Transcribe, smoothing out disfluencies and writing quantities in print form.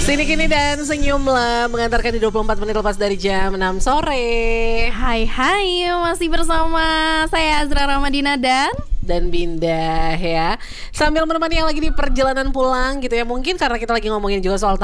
Sini kini dan senyumlah mengantarkan di 24 menit lepas dari jam 6 sore. Hai masih bersama saya Azra Ramadina dan Binda ya. Sambil menemani yang lagi di perjalanan pulang gitu ya. Mungkin karena kita lagi ngomongin juga soal